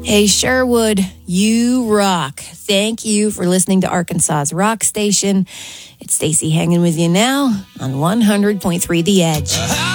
Hey, Sherwood, you rock. Thank you for listening to Arkansas's rock station. It's Stacey hanging with you now on 100.3 The Edge.